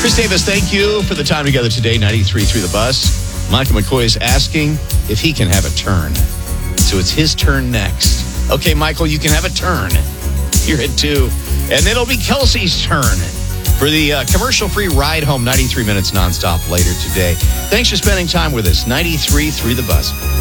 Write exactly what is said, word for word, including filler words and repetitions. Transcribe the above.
Chris Davis, thank you for the time together today. ninety-three point three The Bus. Michael McCoy is asking if he can have a turn. So it's his turn next. Okay, Michael, you can have a turn. You're at two. And then it'll be Kelsey's turn for the uh, commercial-free ride home, ninety-three minutes nonstop later today. Thanks for spending time with us. ninety-three point three The Bus.